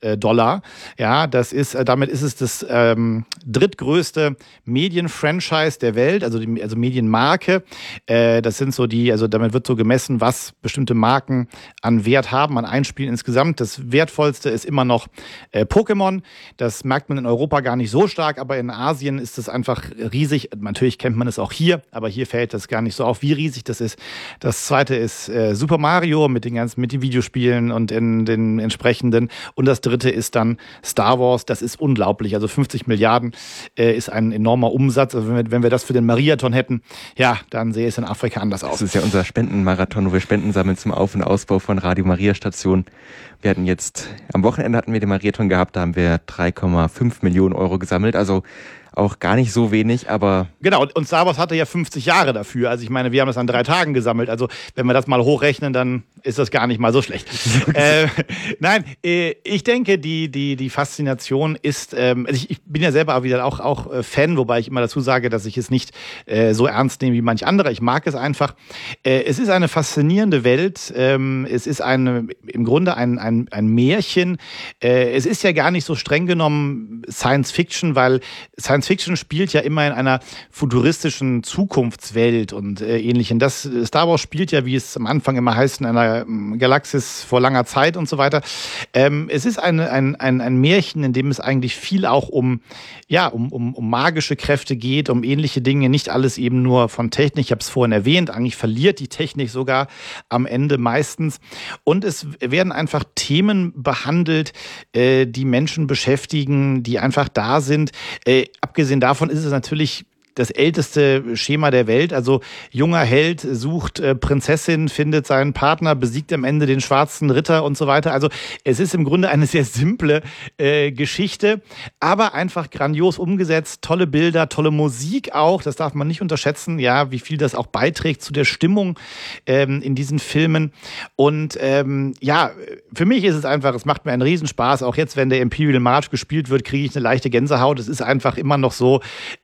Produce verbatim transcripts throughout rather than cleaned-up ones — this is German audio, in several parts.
Dollar. Ja, das ist, damit ist es das ähm, drittgrößte Medienfranchise der Welt, also die also Medienmarke. Äh, das sind so die, also damit wird so gemessen, was bestimmte Marken an Wert haben, an Einspielen insgesamt. Das wertvollste ist immer noch äh, Pokémon. Das merkt man in Europa gar nicht so stark, aber in Asien ist es einfach riesig. Natürlich kennt man es auch hier, aber hier fällt das gar nicht so auf, wie riesig das ist. Das zweite ist äh, Super Mario mit den ganzen, mit den Videospielen und in den entsprechenden. Und das dritte ist dann Star Wars. Das ist unglaublich. Also fünfzig Milliarden äh, ist ein enormer Umsatz. Also wenn wir, wenn wir das für den Marathon hätten, ja, dann sähe es in Afrika anders aus. Das ist ja unser Spendenmarathon, wo wir Spenden sammeln zum Auf- und Ausbau von Radio Maria Station. Wir hatten jetzt, am Wochenende hatten wir den Marathon gehabt, da haben wir drei Komma fünf Millionen Euro gesammelt. Also auch gar nicht so wenig, aber... Genau, und Star Wars hatte ja fünfzig Jahre dafür. Also ich meine, wir haben das an drei Tagen gesammelt. Also wenn wir das mal hochrechnen, dann ist das gar nicht mal so schlecht. äh, nein, äh, ich denke, die, die, die Faszination ist... Ähm, also ich, ich bin ja selber wieder auch, auch äh, Fan, wobei ich immer dazu sage, dass ich es nicht äh, so ernst nehme wie manch anderer. Ich mag es einfach. Äh, es ist eine faszinierende Welt. Ähm, es ist eine, im Grunde ein, ein, ein Märchen. Äh, es ist ja gar nicht so streng genommen Science Fiction, weil Science Fiction spielt ja immer in einer futuristischen Zukunftswelt und äh, ähnlichem. Das Star Wars spielt ja, wie es am Anfang immer heißt, in einer ähm, Galaxis vor langer Zeit und so weiter. Ähm, es ist eine, ein, ein, ein Märchen, in dem es eigentlich viel auch um, ja, um, um, um magische Kräfte geht, um ähnliche Dinge, nicht alles eben nur von Technik. Ich habe es vorhin erwähnt, eigentlich verliert die Technik sogar am Ende meistens. Und es werden einfach Themen behandelt, äh, die Menschen beschäftigen, die einfach da sind. Äh, Abgesehen davon ist es natürlich das älteste Schema der Welt. Also junger Held sucht äh, Prinzessin, findet seinen Partner, besiegt am Ende den schwarzen Ritter und so weiter. Also es ist im Grunde eine sehr simple äh, Geschichte, aber einfach grandios umgesetzt. Tolle Bilder, tolle Musik auch. Das darf man nicht unterschätzen, ja, wie viel das auch beiträgt zu der Stimmung ähm, in diesen Filmen. Und ähm, ja, für mich ist es einfach, es macht mir einen Riesenspaß. Auch jetzt, wenn der Imperial March gespielt wird, kriege ich eine leichte Gänsehaut. Es ist einfach immer noch so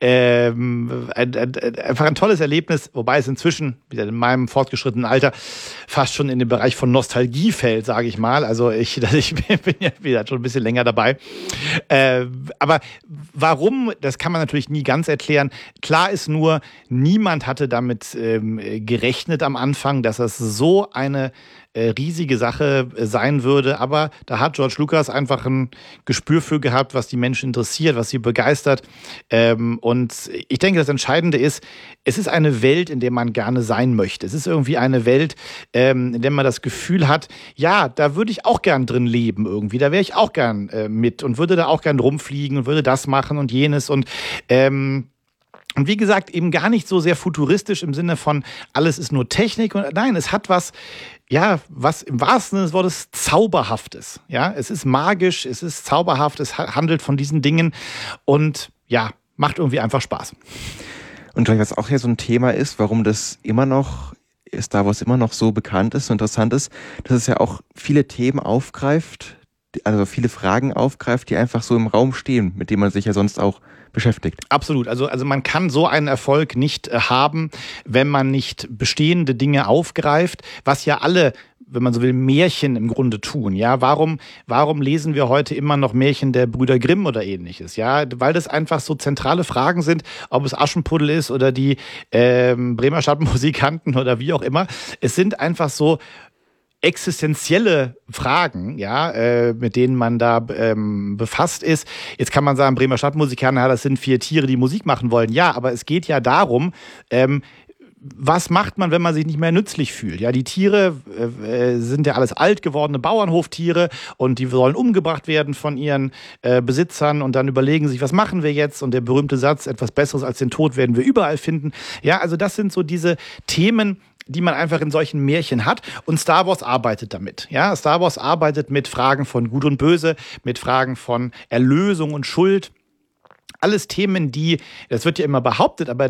ähm, Ein, ein, einfach ein tolles Erlebnis, wobei es inzwischen, wieder in meinem fortgeschrittenen Alter, fast schon in den Bereich von Nostalgie fällt, sage ich mal. Also ich, ich bin ja wieder schon ein bisschen länger dabei. Äh, aber warum, das kann man natürlich nie ganz erklären. Klar ist nur, niemand hatte damit ähm, gerechnet am Anfang, dass das so eine äh, riesige Sache äh, sein würde. Aber da hat George Lucas einfach ein Gespür für gehabt, was die Menschen interessiert, was sie begeistert. Ähm, und ich denke, das Entscheidende ist, es ist eine Welt, in der man gerne sein möchte. Es ist irgendwie eine Welt, ähm, in der man das Gefühl hat, ja, da würde ich auch gern drin leben irgendwie. Da wäre ich auch gern äh, mit und würde da auch gern rumfliegen und würde das machen und jenes. Und ähm, Und wie gesagt, eben gar nicht so sehr futuristisch im Sinne von, alles ist nur Technik. Und nein, es hat was, ja, was im wahrsten Sinne des Wortes Zauberhaftes. Ja, es ist magisch, es ist zauberhaft, es handelt von diesen Dingen und ja, macht irgendwie einfach Spaß. Und was auch hier so ein Thema ist, warum das immer noch, Star Wars immer noch so bekannt ist, so interessant ist, dass es ja auch viele Themen aufgreift, also viele Fragen aufgreift, die einfach so im Raum stehen, mit denen man sich ja sonst auch beschäftigt. Absolut. Also, also man kann so einen Erfolg nicht äh, haben, wenn man nicht bestehende Dinge aufgreift, was ja alle, wenn man so will, Märchen im Grunde tun. Ja, warum, warum lesen wir heute immer noch Märchen der Brüder Grimm oder ähnliches? Ja, weil das einfach so zentrale Fragen sind, ob es Aschenputtel ist oder die ähm, Bremer Stadtmusikanten oder wie auch immer. Es sind einfach so existenzielle Fragen, ja, äh, mit denen man da ähm, befasst ist. Jetzt kann man sagen, Bremer Stadtmusikanten, ja, das sind vier Tiere, die Musik machen wollen. Ja, aber es geht ja darum, ähm, was macht man, wenn man sich nicht mehr nützlich fühlt? Ja, die Tiere äh, sind ja alles alt gewordene Bauernhoftiere und die sollen umgebracht werden von ihren äh, Besitzern und dann überlegen sich, was machen wir jetzt? Und der berühmte Satz, etwas Besseres als den Tod werden wir überall finden. Ja, also das sind so diese Themen, die man einfach in solchen Märchen hat. Und Star Wars arbeitet damit. Ja, Star Wars arbeitet mit Fragen von Gut und Böse, mit Fragen von Erlösung und Schuld. Alles Themen, die, das wird ja immer behauptet, aber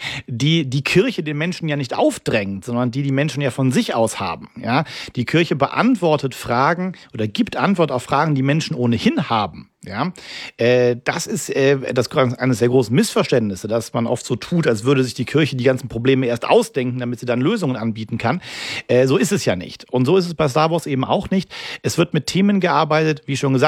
die die Kirche den Menschen ja nicht aufdrängt, sondern die die Menschen ja von sich aus haben. Ja, die Kirche beantwortet Fragen oder gibt Antwort auf Fragen, die Menschen ohnehin haben. Ja, äh, das ist äh, das eines der großen Missverständnisse, dass man oft so tut, als würde sich die Kirche die ganzen Probleme erst ausdenken, damit sie dann Lösungen anbieten kann. Äh, so ist es ja nicht. Und so ist es bei Star Wars eben auch nicht. Es wird mit Themen gearbeitet, wie schon gesagt,